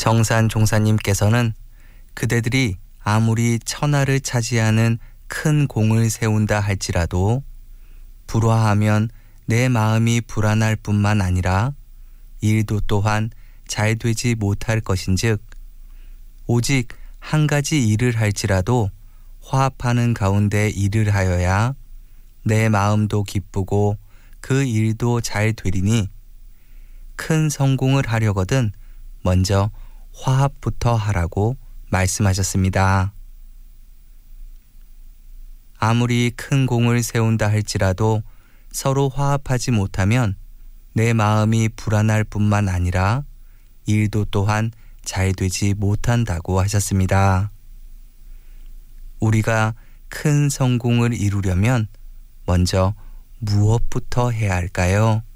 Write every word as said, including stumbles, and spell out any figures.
정산 종사님께서는 그대들이 아무리 천하를 차지하는 큰 공을 세운다 할지라도 불화하면 내 마음이 불안할 뿐만 아니라 일도 또한 잘 되지 못할 것인즉 오직 한 가지 일을 할지라도 화합하는 가운데 일을 하여야 내 마음도 기쁘고 그 일도 잘 되리니 큰 성공을 하려거든 먼저 화합부터 하라고 말씀하셨습니다. 아무리 큰 공을 세운다 할지라도 서로 화합하지 못하면 내 마음이 불안할 뿐만 아니라 일도 또한 잘 되지 못한다고 하셨습니다. 우리가 큰 성공을 이루려면 먼저 무엇부터 해야 할까요?